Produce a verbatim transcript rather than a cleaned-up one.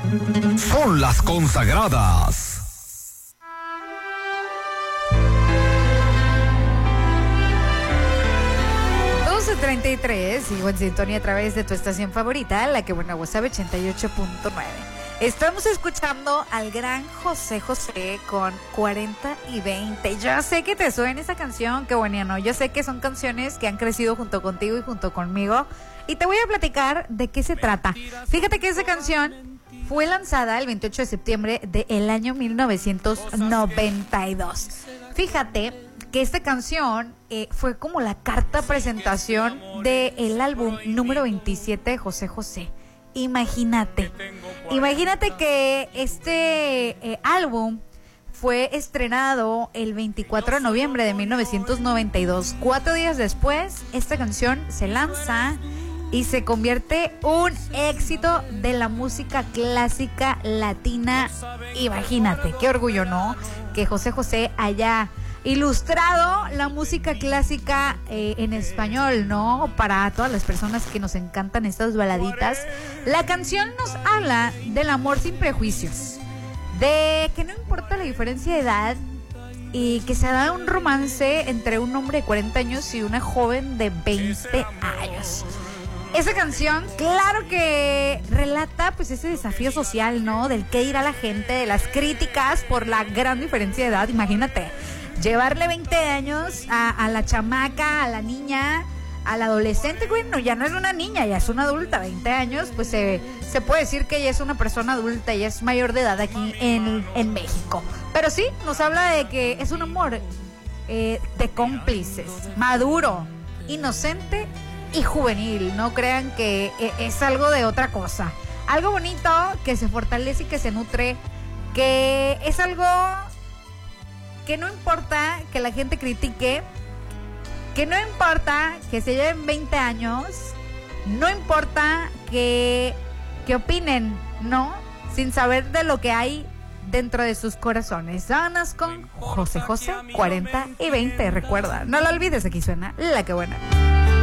Son las consagradas. treinta y tres, sigo en sintonía a través de tu estación favorita, la que buena WhatsApp ochenta y ocho punto nueve. Estamos escuchando al gran José José con cuarenta y veinte. Yo sé que te suena esa canción, qué buena, ¿no? Yo sé que son canciones que han crecido junto contigo y junto conmigo. Y te voy a platicar de qué se trata. Fíjate que esa canción fue lanzada el veintiocho de septiembre del año mil novecientos noventa y dos. Fíjate que esta canción eh, fue como la carta presentación del álbum número veintisiete de José José. Imagínate, imagínate que este eh, álbum fue estrenado el veinticuatro de noviembre de mil novecientos noventa y dos. Cuatro días después, esta canción se lanza y se convierte un éxito de la música clásica latina. Imagínate, qué orgullo, ¿no? Que José José haya ilustrado la música clásica eh, en español, ¿no? Para todas las personas que nos encantan estas baladitas. La canción nos habla del amor sin prejuicios, de que no importa la diferencia de edad y que se da un romance entre un hombre de cuarenta años y una joven de veinte años. Esa canción, claro que relata pues ese desafío social, ¿no? Del que dirá la gente, de las críticas por la gran diferencia de edad. Imagínate, llevarle veinte años a, a la chamaca, a la niña, al adolescente. Bueno, ya no es una niña, ya es una adulta. Veinte años, pues se, se puede decir que ella es una persona adulta, ella es mayor de edad aquí en, en México. Pero sí, nos habla de que es un amor eh, de cómplices, maduro, inocente y juvenil. No crean que es algo de otra cosa. Algo bonito, que se fortalece y que se nutre, que es algo que no importa que la gente critique, que no importa que se lleven veinte años, no importa que, que opinen, ¿no? Sin saber de lo que hay dentro de sus corazones. Vámonos con José José, cuarenta y veinte. Recuerda, no lo olvides, aquí suena La Que Buena.